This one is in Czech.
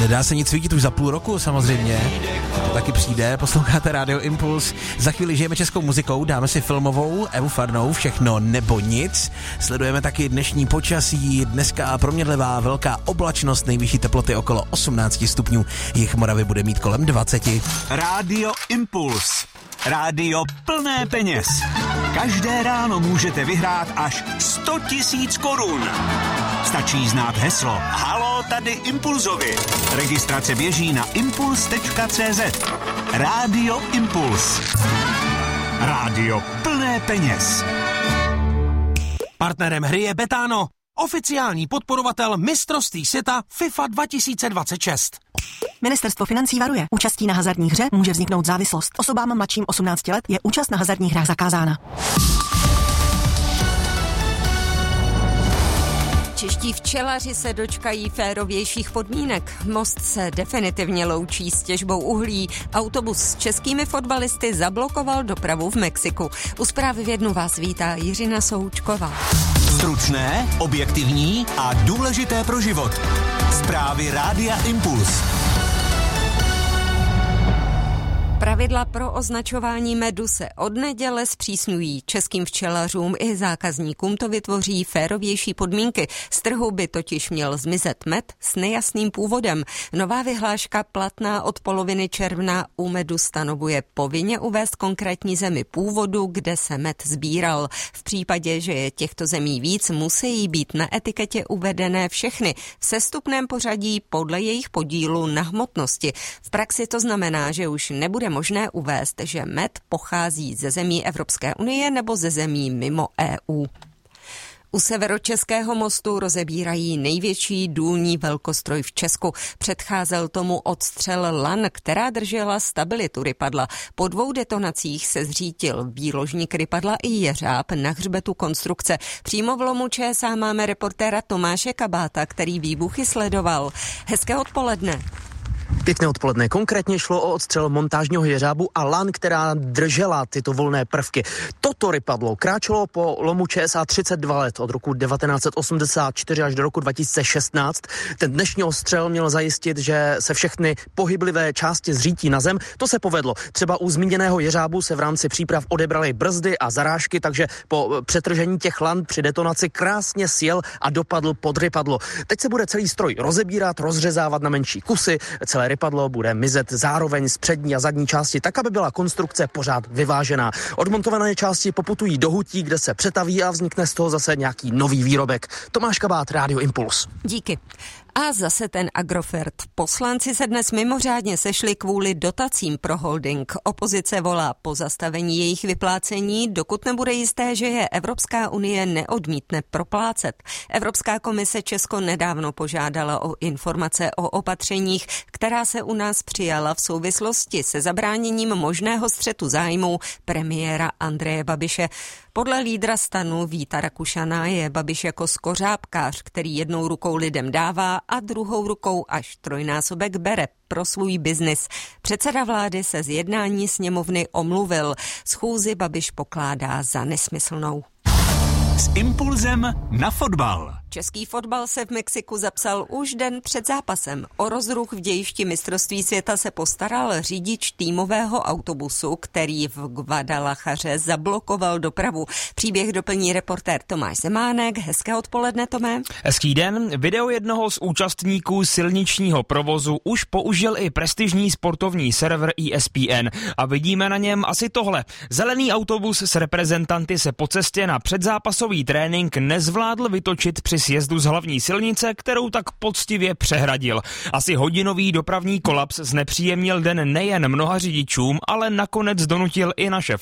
Nedá se nic vidět už za půl roku samozřejmě. To taky přijde, posloucháte Radio Impuls. Za chvíli žijeme českou muzikou, dáme si filmovou, Evu Farnou, Všechno nebo nic. Sledujeme taky dnešní počasí, dneska proměnlivá velká oblačnost, nejvyšší teploty okolo 18 stupňů. Jih Moravy bude mít kolem 20. Radio Impuls. Rádio plné peněz. Každé ráno můžete vyhrát až 100 000 korun. Stačí znát heslo Haló, tady Impulzovi. Registrace běží na impuls.cz. Rádio Impuls. Rádio plné peněz. Partnerem hry je Betano, oficiální podporovatel mistrovství světa FIFA 2026. Ministerstvo financí varuje. Účastí na hazardní hře může vzniknout závislost. Osobám mladším 18 let je účast na hazardních hrách zakázána. Čeští včelaři se dočkají férovějších podmínek. Most se definitivně loučí s těžbou uhlí. Autobus s českými fotbalisty zablokoval dopravu v Mexiku. U zprávy v jednu vás vítá Jiřina Součková. Stručné, objektivní a důležité pro život. Zprávy Rádia Impuls. Pravidla pro označování medu se od neděle zpřísňují. Českým včelařům i zákazníkům to vytvoří férovější podmínky. Z trhu by totiž měl zmizet med s nejasným původem. Nová vyhláška platná od poloviny června u medu stanovuje povinně uvést konkrétní zemi původu, kde se med sbíral. V případě, že je těchto zemí víc, musí být na etiketě uvedené všechny v sestupném pořadí podle jejich podílu na hmotnosti. V praxi to znamená, že už nebude možné uvést, že med pochází ze zemí Evropské unie nebo ze zemí mimo EU. U severočeského mostu rozebírají největší důlní velkostroj v Česku. Předcházel tomu odstřel lan, která držela stabilitu rypadla. Po 2 detonacích se zřítil výložník rypadla i jeřáb na hřbetu konstrukce. Přímo v lomu ČSA máme reportéra Tomáše Kabáta, který výbuchy sledoval. Hezké odpoledne. Pěkné odpoledne. Konkrétně šlo o odstřel montážního jeřábu a lan, která držela tyto volné prvky. Toto rypadlo kráčelo po lomu ČSA 32 let, od roku 1984 až do roku 2016. Ten dnešní odstřel měl zajistit, že se všechny pohyblivé části zřítí na zem. To se povedlo. Třeba u zmíněného jeřábu se v rámci příprav odebraly brzdy a zarážky, takže po přetržení těch lan při detonaci krásně sjel a dopadl pod rypadlo. Teď se bude celý stroj rozebírat, rozřezávat na menší kusy. Celé rypadlo bude mizet zároveň z přední a zadní části, tak, aby byla konstrukce pořád vyvážená. Odmontované části poputují do hutí, kde se přetaví a vznikne z toho zase nějaký nový výrobek. Tomáš Kabát, Radio Impuls. Díky. A zase ten Agrofert. Poslanci se dnes mimořádně sešli kvůli dotacím pro holding. Opozice volá po zastavení jejich vyplácení, dokud nebude jisté, že je Evropská unie neodmítne proplácet. Evropská komise Česko nedávno požádala o informace o opatřeních, která se u nás přijala v souvislosti se zabráněním možného střetu zájmů premiéra Andreje Babiše. Podle lídra STANu Víta Rakušana je Babiš jako skořápkář, který jednou rukou lidem dává a druhou rukou až 3násobek bere pro svůj biznis. Předseda vlády se z jednání sněmovny omluvil. Schůzi Babiš pokládá za nesmyslnou. S impulzem na fotbal. Český fotbal se v Mexiku zapsal už den před zápasem. O rozruch v dějišti mistrovství světa se postaral řidič týmového autobusu, který v Guadalajaře zablokoval dopravu. Příběh doplní reportér Tomáš Zemánek. Hezké odpoledne, Tomé. Hezký den. Video jednoho z účastníků silničního provozu už použil i prestižní sportovní server ESPN. A vidíme na něm asi tohle. Zelený autobus s reprezentanty se po cestě na předzápasový trénink nezvládl vytočit při sjezdu z hlavní silnice, kterou tak poctivě přehradil. Asi hodinový dopravní kolaps znepříjemnil den nejen mnoha řidičům, ale nakonec donutil i naše